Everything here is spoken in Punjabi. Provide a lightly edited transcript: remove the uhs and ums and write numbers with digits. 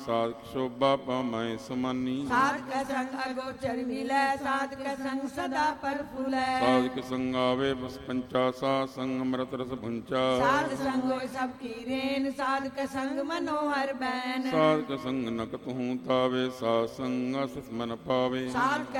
ਸਾਧਕ ਸ਼ੋਭਾ ਪਾਮੈ ਸਮਾਨੀ। ਸਾਧਕ ਸੰਗ ਅਗੋਚਰ ਮਿਲੈ, ਸਾਧਕ ਸੰਗ ਸਦਾ ਪਰਫੁਲੈ। ਸਾਧਕ ਸੰਗ ਆਵੇ ਬਸ ਪੰਚਾ, ਸਾਧ ਸੰਗ ਅੰਮ੍ਰਿਤ ਰਸ ਭੁੰਚਾ। ਸਾਧ ਸੰਗ ਹੋਇ ਸਭ ਕੀ ਰੇਨ, ਸਾਧਕ ਸੰਗ ਮਨੋਹਰ ਬੈਨ। ਸਾਧਕ ਸੰਗ ਨਕਤ ਹੂੰ ਤਾਵੇ, ਸਾਧ ਸੰਗ ਅਸਿਸ ਮਨ ਪਾਵੇ। ਸਾਧਕ